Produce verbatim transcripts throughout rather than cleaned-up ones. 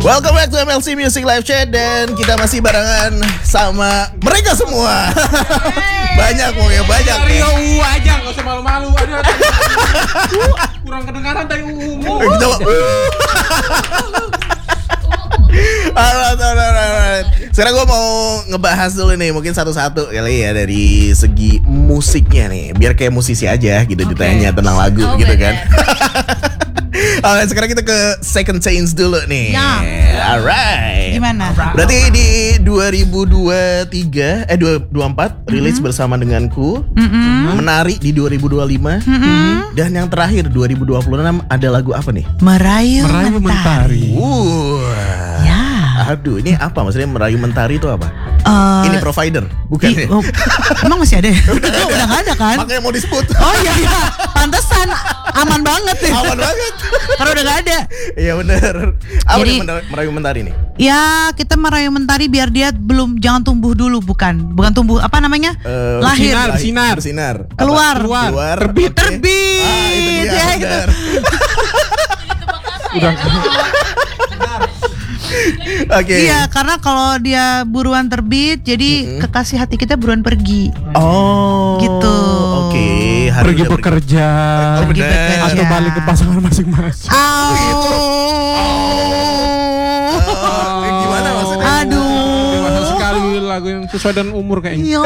Welcome back to M L C Music Live Chat. Dan kita masih barengan sama mereka semua. Banyak pokoknya, banyak. Rio U aja, gak usah malu-malu. Aduh, aduh. Uh, kurang kedengaran dari U-mu. Coba. Alright, alright, alright. Sekarang gue mau ngebahas dulu nih, mungkin satu-satu kali ya dari segi musiknya nih, biar kayak musisi aja gitu, okay. Ditanya tentang lagu oh, gitu kan. Alright, sekarang kita ke Second Chance dulu nih. Ya. Alright. Gimana? Berarti di dua ribu dua puluh tiga eh dua ribu dua puluh empat mm-hmm. rilis bersama denganku. Mm-hmm. Menari di dua ribu dua puluh lima. Mm-hmm. Dan yang terakhir dua ribu dua puluh enam ada lagu apa nih? Merayu, Merayu Mentari. Mentari. Uh. Ya. Aduh, ini apa maksudnya Merayu Mentari itu apa? Uh, ini provider, bukan i- ya? Oh, emang masih ada ya? udah, udah gak ada kan? Makanya mau disebut. Oh iya, iya. Pantesan aman banget ya. Aman banget. Karena udah gak ada. Iya benar. Apa Jadi, nih Merayu Mentari nih? Ya, kita merayu mentari biar dia belum jangan tumbuh dulu, bukan? Bukan tumbuh, apa namanya? Uh, Lahir. Bersinar, bersinar. Keluar. Keluar. Keluar. Terbit. Okay. Terbit. Ah, itu dia. Ya, benar. Udah. Oke. Okay. Iya, karena kalau dia buruan terbit, jadi mm-hmm. kekasih hati kita buruan pergi. Oh. Gitu. Oke. Okay. Pergi bekerja. Oh, pergi bekerja. Atau balik ke pasangan masing-masing. Oh. Gitu. Oh. Eh, gimana maksudnya? Aduh. Dewasa sekali lagu yang sesuai dengan umur kayaknya. Iya.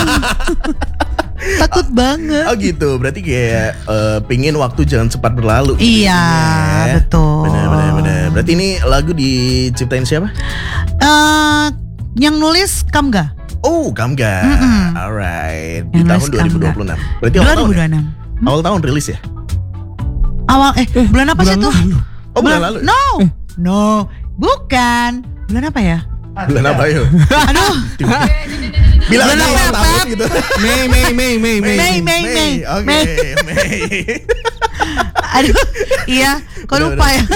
Takut banget. Oh gitu, berarti kayak uh, pingin waktu jangan cepat berlalu. Iya, ya. betul. Benar, benar, benar. Berarti ini lagu diciptain siapa? Uh, yang nulis Kamga. Oh, Kamga. Mm-mm. Alright. Yang Di tahun nulis dua ribu dua puluh enam. Kamga. Berarti awal dua ribu dua puluh tahun. enam. Ya? Hmm? Awal tahun rilis ya? Awal eh, eh bulan apa sih itu? Oh, bulan lalu. No. Eh. No, bukan. Bulan apa ya? Bulan apa yuk? Aduh. Bilang Bulan awal apa, tahun Pep? gitu. Mei, Mei, Mei, Mei, Mei. Mei, Mei, Mei. Oke, Mei. Mei. Aduh, iya, kok Bener, lupa ya?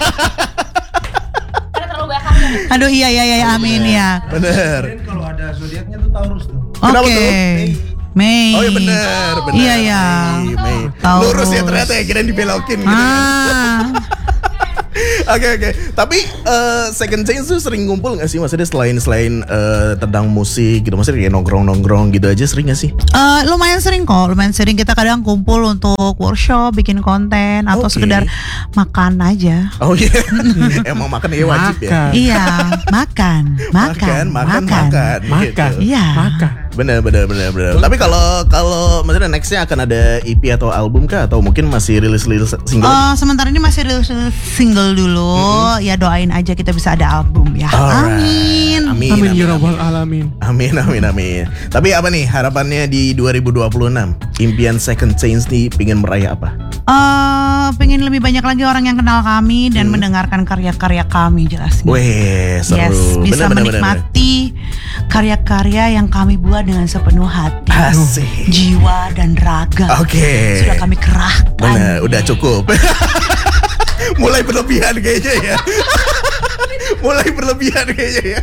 Aduh, iya, iya, iya, amin ya. Bener. Kalau ada zodiaknya tuh Taurus tuh. Kenapa Oke. tuh? Mei. Oh iya benar, benar. Iya, iya. Mei, Mei. Taurus. Lurus ya ternyata ya, kirain dibelokin gitu. Ah. Oke oke. Tapi uh, Second Chance tuh sering ngumpul nggak sih? Maksudnya selain selain uh, tentang musik gitu, maksudnya kayak nongkrong nongkrong gitu aja sering nggak sih? Uh, lumayan sering kok, lumayan sering kita kadang kumpul untuk workshop, bikin konten atau Okay. sekedar makan aja. Oh iya, yeah. Emang makan ya wajib ya. Makan. Iya, makan, makan, makan, makan, makan, Makan. gitu. Iya. Makan. Bener bener bener bener. Tapi kalau kalau maksudnya nextnya akan ada E P atau album kah? Atau mungkin masih rilis rilis single? Uh, sementara ini masih rilis single dulu. Mm-hmm. Ya doain aja kita bisa ada album ya. Alright. Amin. Amin. Amin ya rabbal alamin. Amin amin amin. Tapi apa nih harapannya di dua ribu dua puluh enam? Impian Second Chance nih pingin meraih apa? Uh, pengen lebih banyak lagi orang yang kenal kami dan Hmm. mendengarkan karya-karya kami jelasnya. Weh, seru. Yes, bisa Bener, bener, menikmati bener. karya-karya yang kami buat dengan sepenuh hati, Asik. jiwa dan raga. Oke. Okay. Sudah kami kerahkan. Bener, udah cukup. Mulai berlebihan kayaknya ya. Mulai berlebihan kayaknya ya.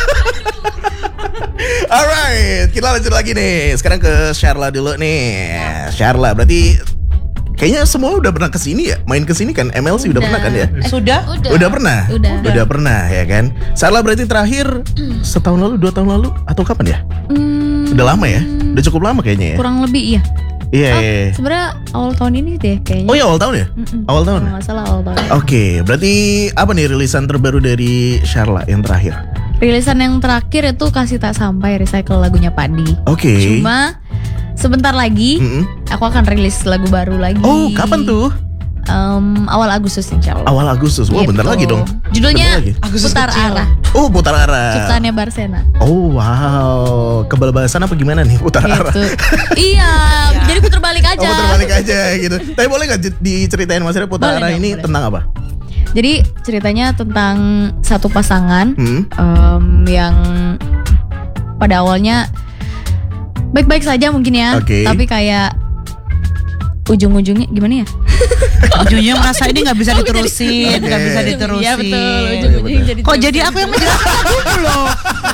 Alright, kita lanjut lagi nih. Sekarang ke Sharla dulu nih. Sharla, berarti kayaknya semua udah pernah kesini ya? Main kesini kan? M L C udah, udah pernah kan ya? Sudah? Udah. Udah pernah? Udah. Udah pernah ya kan? Sharla berarti terakhir setahun lalu, dua tahun lalu atau kapan ya? Hmm, Udah lama ya? Udah cukup lama kayaknya ya? kurang lebih iya. Iya, Oh, iya. sebenarnya awal tahun ini deh kayaknya. Oh ya awal tahun ya? Mm-mm. Awal tahun. Kalau nggak salah awal tahun. Oke, berarti apa nih rilisan terbaru dari Sharla yang terakhir? Rilisan yang terakhir itu Kasih Tak Sampai, recycle lagunya Padi. Oke. Cuma sebentar lagi Mm-mm. aku akan rilis lagu baru lagi. Oh, kapan tuh? Um, awal Agustus insya Allah. Awal Agustus. Wah, Gitu. bentar lagi dong. Judulnya Bentar lagi. Putar Arah. Oh, putar arah. Ciptaannya Barsena. Oh, wow. Kebal-balasan apa gimana nih putar arah? Gitu. Iya, jadi putar balik aja. Oh, putar balik aja gitu. Tapi boleh nggak j- diceritain maksudnya putar Boleh arah dong, ini boleh. tentang apa? Jadi ceritanya tentang satu pasangan Hmm? em, yang pada awalnya baik-baik saja mungkin ya, Oke. tapi kayak ujung-ujungnya gimana ya? Ujungnya merasa ini nggak bisa Oh, jadi- diterusin, nggak Oke. bisa diterusin. Iya betul, ujung-ujungnya jadi. Kok jadi aku yang menjelaskan dulu loh?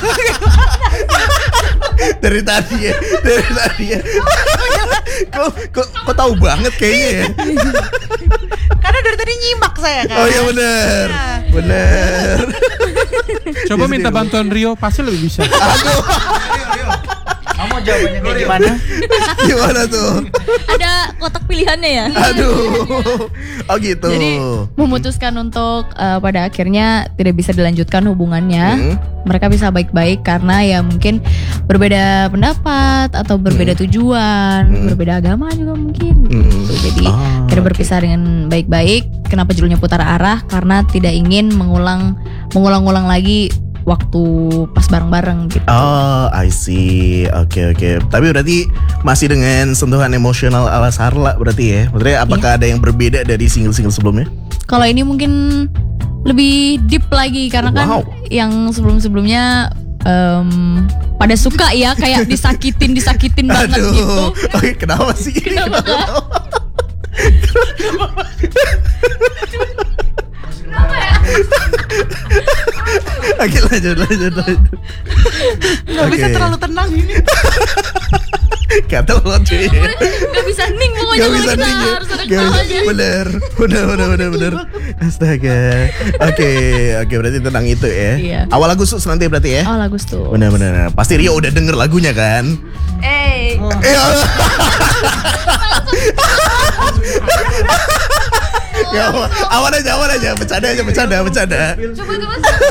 Dari tadi ya, dari tadi ya. kok, kok, kok tahu banget kayaknya ya? Karena dari tadi nyimak saya kan. Oh iya bener, Iya. bener. Coba minta bantuan Rio, pasti lebih bisa. Aduh. Kamu jawabannya kayak gimana? Gimana tuh? Ada kotak pilihannya ya. Aduh. Oh gitu. Jadi memutuskan untuk uh, pada akhirnya tidak bisa dilanjutkan hubungannya. Hmm. Mereka bisa baik-baik karena ya mungkin berbeda pendapat atau berbeda tujuan, Hmm. berbeda agama juga mungkin. Hmm. Gitu. Jadi Oh, akhirnya oke. berpisah dengan baik-baik. Kenapa judulnya Putar Arah? Karena tidak ingin mengulang mengulang-ulang lagi waktu pas bareng-bareng gitu. Oh, I see. Oke, oke. Tapi berarti masih dengan sentuhan emosional ala Sarla berarti ya? Maksudnya apakah ada yang berbeda dari single-single sebelumnya? Kalau ini mungkin lebih deep lagi karena Wow. kan yang sebelum-sebelumnya em, pada suka ya kayak disakitin disakitin banget Aduh. gitu. Oke, kenapa sih ini? Kenapa, Kak? Oke, lanjut, lanjut, lanjut. Gak bisa Oke. terlalu tenang ini. Kata lo cuy. Gak bisa ning pokoknya Gak kalau bisa kita nih ya. harus ada Gak bisa. kepalanya. Bener. Bener, bener, bener, bener. Astaga. Oke, oke berarti tentang itu ya. Iya. Awal Agustus nanti berarti ya. Oh lagu tuh. Bener, bener. Pasti Rio udah denger lagunya kan? Eh, Eh, Ya, awan aja, awan aja, bercanda aja, bercanda, bercanda. coba coba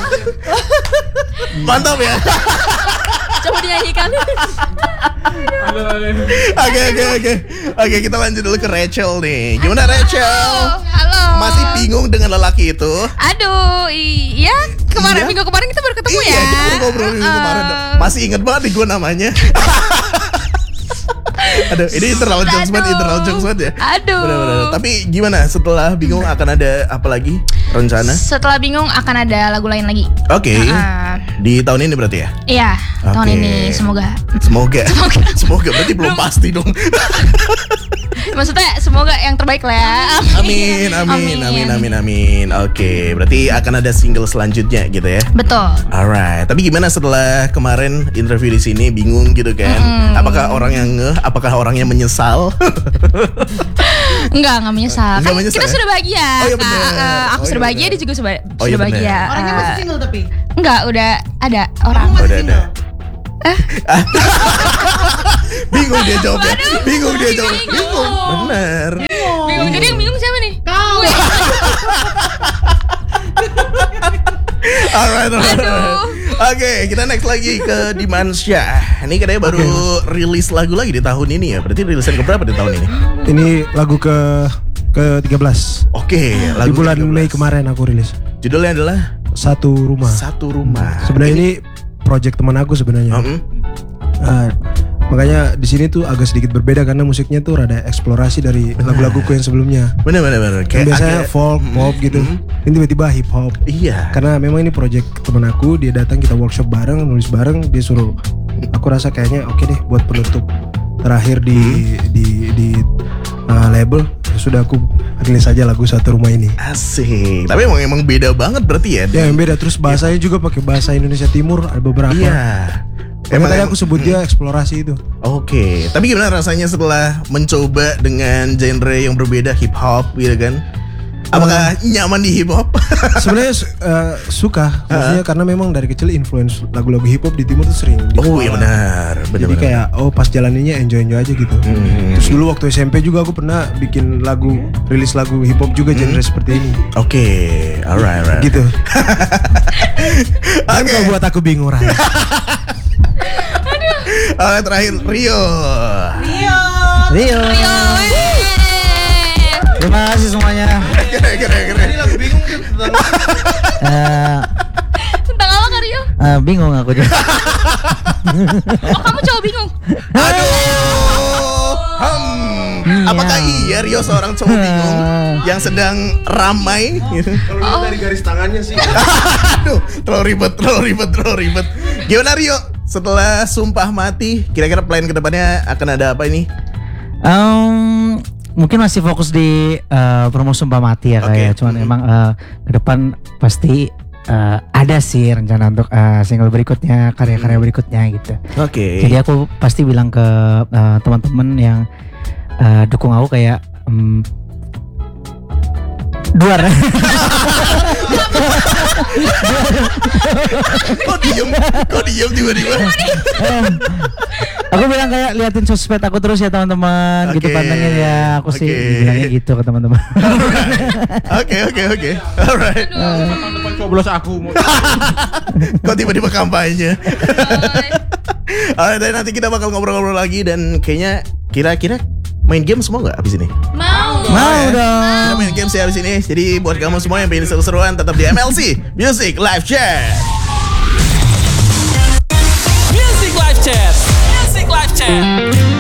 Mantap ya. coba dinyanyikan. Aduh, aduh. Oke, oke, oke. Oke, kita lanjut dulu ke Rachel nih. Gimana Rachel? Halo. Masih bingung dengan lelaki itu? Aduh, iya kemarin Iya? minggu kemarin kita baru ketemu Iya, ya. kita baru ngobrol minggu Uh-uh. kemarin. Masih inget banget nih gue namanya. Aduh, ini internal jokes banget, Aduh. internal jokes banget ya. Aduh. Bener-bener. Tapi gimana setelah bingung akan ada apa lagi rencana? Setelah bingung akan ada lagu lain lagi. Oke. Ah, Di tahun ini berarti ya? iya, tahun Oke. ini semoga. Semoga. Semoga berarti belum pasti dong. Maksudnya semoga yang terbaik lah ya. Amin, amin, amin, amin, amin. Oke, berarti akan ada single selanjutnya gitu ya. Betul. Alright, tapi gimana setelah kemarin interview di sini bingung gitu kan? Mm. Apakah orang yang ngeh? Apakah orangnya menyesal? Enggak, enggak menyesal. Enggak Kan menyesal kita ya? sudah bahagia. Oh, iya Kak. bener. Eh, aku Oh, sudah iya bahagia, bener. dia juga sudah, Oh, iya sudah bener. bahagia. Orangnya Eh, masih single tapi. enggak, udah ada orang. Kamu masih Udah ada. single. Bingung dia jawabnya. Bingung dia jawabnya. Bingung. Bener. Bingung. Jadi yang bingung siapa nih? Kau. Alright, alright. Oke, kita next lagi ke Dimansyah. Ini katanya baru rilis lagu lagi di tahun ini ya. Berarti rilisan keberapa di tahun ini? Ini lagu ke ke tiga belas. Oke, Di lagu bulan tiga belas. Mei kemarin aku rilis. Judulnya adalah Satu Rumah. Satu Rumah. Sebenarnya ini project teman aku sebenarnya. Mm-mm. Ah, makanya di sini tuh agak sedikit berbeda karena musiknya tuh rada eksplorasi dari lagu-laguku yang sebelumnya. Bener bener bener. Yang Kayak biasanya agak- folk, Mm-mm. pop gitu. Mm-mm. Ini tiba-tiba hip hop. Iya. Karena memang ini project teman aku, dia datang kita workshop bareng, nulis bareng, dia suruh. Aku rasa kayaknya oke deh buat penutup terakhir di di di uh, label. Ya sudah aku rilis aja lagu Satu Rumah ini. Asik. Tapi emang emang beda banget berarti ya. Ya yang beda terus bahasanya juga pakai bahasa Indonesia Timur ada beberapa. Iya. Emang tadi em- aku sebut dia eksplorasi itu. Oke, tapi gimana rasanya setelah mencoba dengan genre yang berbeda hip hop gitu kan? Apakah nyaman di hip hop? Sebenarnya uh, suka, maksudnya karena memang dari kecil influence lagu-lagu hip hop di timur tuh sering. di Oh iya kepala. benar, benar. Jadi kayak oh pas jalaninnya enjoy enjoy aja gitu. Hmm. Terus dulu waktu S M P juga aku pernah bikin lagu, rilis lagu hip hop juga genre seperti ini. Oke, alright, alright. Gitu. Dan Oke. kalau buat aku bingung Raya. Alright, terakhir Rio. Rio. Rio. Terima kasih semuanya. Keren, keren, keren. Ini lagu bingung tuh tentang Eh, Tentang apa Kak Rio? eh, bingung aku juga. Oh, kamu cowok bingung. Aduh. Hmm. Apakah iya Rio seorang cowok bingung yang sedang ramai? Gitu? kalau dari garis tangannya sih. Aduh, terlalu ribet, terlalu ribet, terlalu ribet. Gimana Rio? Setelah Sumpah Mati, kira-kira plan kedepannya akan ada apa ini? Em, mungkin masih fokus di eh, promo Sumpah Mati ya Oke. kayak. Cuman Mm. emang eh, ke depan pasti eh, ada sih rencana untuk eh, single berikutnya, karya-karya berikutnya gitu. Oke. Jadi aku pasti bilang ke eh, teman-teman yang eh, dukung aku kayak em, duar. Kok diem tiba-tiba? Eh, aku bilang kayak liatin sosmed aku terus ya teman-teman, gitu Oke. pantengin ya. Aku sih Oke. bilangnya gitu ke teman-teman. Oke oke oke. Alright. Tahun depan coblos aku mau. Kok tiba-tiba kampanye? Alright, dan nanti kita bakal ngobrol-ngobrol lagi dan kayaknya kira-kira main game semua nggak abis ini? Mau. Mau ya? dong. Kita main game sih abis ini. Jadi buat kamu semua yang pengen seru-seruan tetap di M L C Music Live Chat. Music Live Chat. Music Live Chat.